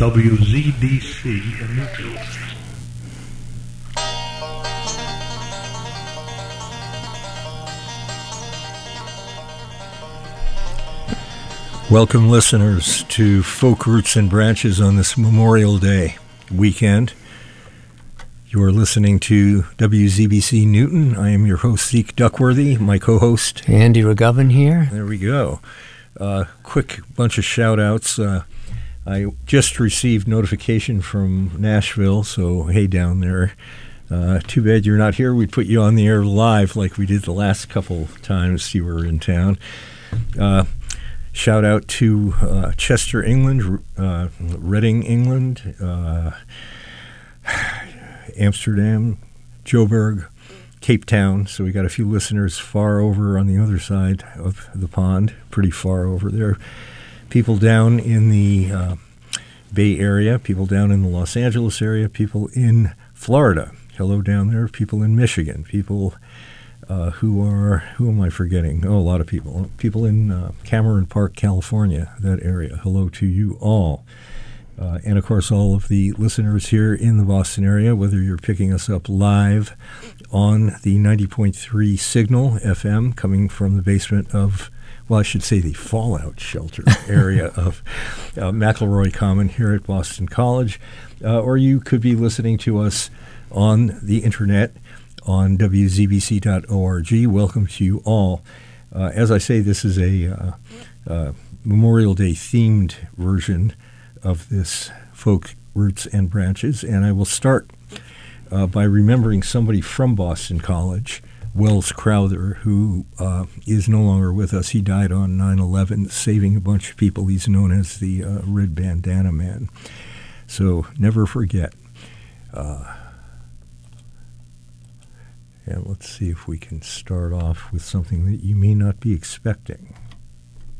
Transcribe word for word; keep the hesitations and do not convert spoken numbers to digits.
W Z B C in Newton. Welcome, listeners, to Folk Roots and Branches on this Memorial Day weekend. You are listening to W Z B C Newton. I am your host, Zeke Duckworthy. My co-host, Andy Regovin here. There we go. Uh, quick bunch of shout-outs. Uh, I just received notification from Nashville, so hey down there. Uh, too bad you're not here. We'd put you on the air live like we did the last couple times you were in town. Uh, shout out to uh, Chester, England, uh, Reading, England, uh, Amsterdam, Joburg, Cape Town. So we got a few listeners far over on the other side of the pond, pretty far over there. People down in the uh, Bay Area, people down in the Los Angeles area, people in Florida. Hello down there. People in Michigan, people uh, who are, who am I forgetting? Oh, a lot of people. People in uh, Cameron Park, California, that area. Hello to you all. Uh, and, of course, all of the listeners here in the Boston area, whether you're picking us up live on the ninety point three Signal F M coming from the basement of, well, I should say the fallout shelter area of uh, McElroy Common here at Boston College, uh, or you could be listening to us on the internet on W Z B C dot org. Welcome to you all. Uh, as I say, this is a uh, uh, Memorial Day themed version of this Folk Roots and Branches, and I will start uh, by remembering somebody from Boston College, Wells Crowther, who uh, is no longer with us. He died on nine eleven, saving a bunch of people. He's known as the uh, Red Bandana Man. So never forget. Uh, and let's see if we can start off with something that you may not be expecting.